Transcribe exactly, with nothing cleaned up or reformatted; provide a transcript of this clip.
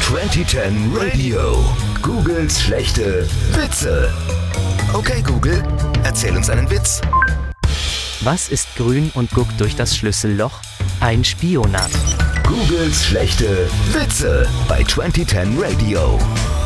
zwanzig zehn Radio. Googles schlechte Witze. Okay, Google, erzähl uns einen Witz. Was ist grün und guckt durch das Schlüsselloch? Ein Spionat. Googles schlechte Witze bei zwanzig zehn Radio.